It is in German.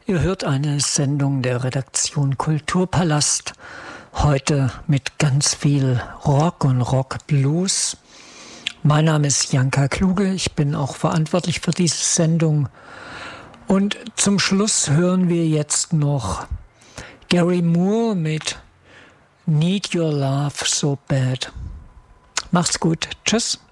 Ihr hört eine Sendung der Redaktion Kulturpalast, heute mit ganz viel Rock und Rock-Blues. Mein Name ist Janka Kluge, ich bin auch verantwortlich für diese Sendung. Und zum Schluss hören wir jetzt noch Gary Moore mit Need Your Love So Bad. Macht's gut, tschüss.